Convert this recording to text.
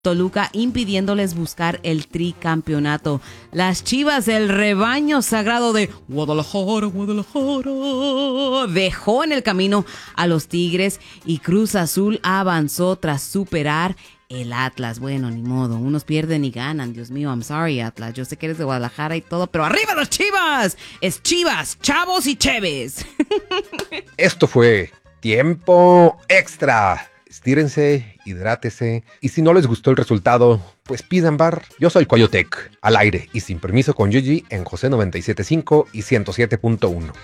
Toluca, impidiéndoles buscar el tricampeonato. Las Chivas, el rebaño sagrado de Guadalajara, dejó en el camino a los Tigres y Cruz Azul avanzó tras superar el Atlas. Bueno, ni modo, unos pierden y ganan. Dios mío, I'm sorry, Atlas. Yo sé que eres de Guadalajara y todo, pero ¡arriba las Chivas! Es Chivas, chavos y cheves. Esto fue Tiempo Extra. Estírense, hidrátese, y si no les gustó el resultado, pues pidan bar. Yo soy Coyotec, al aire y sin permiso con Gigi en José 97.5 y 107.1.